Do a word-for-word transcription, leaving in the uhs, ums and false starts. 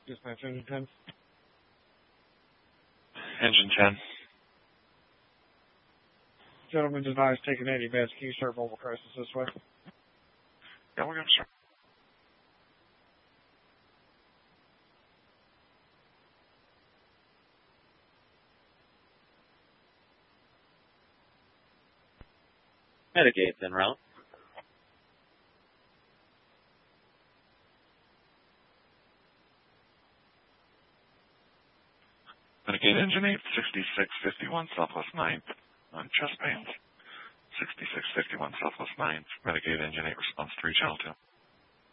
Dispatch engine ten. Engine ten. Gentleman denies taking any meds. Can you serve mobile crisis this way? Yeah, we're going to start. Medicaid's en route. Medicaid engine eight, sixty-six fifty-one Southwest ninth on chest pains. sixty-six fifty-one Southwest ninth. Medicaid engine eight response three channel two.